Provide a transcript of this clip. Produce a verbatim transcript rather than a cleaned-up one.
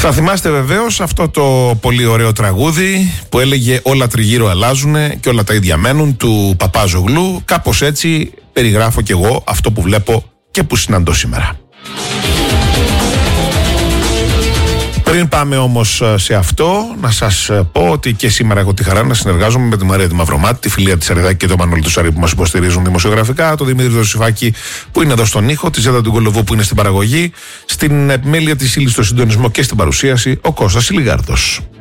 Θα θυμάστε βεβαίως αυτό το πολύ ωραίο τραγούδι που έλεγε «Όλα τριγύρω αλλάζουνε και όλα τα ίδια μένουν» του Παπάζογλου. Κάπως έτσι περιγράφω κι εγώ αυτό που βλέπω και που συναντώ σήμερα. Πριν πάμε όμως σε αυτό, να σας πω ότι και σήμερα έχω τη χαρά να συνεργάζομαι με τη Μαρία τη Μαυρομάτη, τη Φιλία της Αριδάκη και τον Μανώλη του Σαρή που μας υποστηρίζουν δημοσιογραφικά, τον Δημήτρη Δοσυφάκη που είναι εδώ στον ήχο, τη Ζέτα του Κολοβού που είναι στην παραγωγή, στην επιμέλεια της ύλης στο συντονισμό και στην παρουσίαση, ο Κώστας Ηλιγάρδος.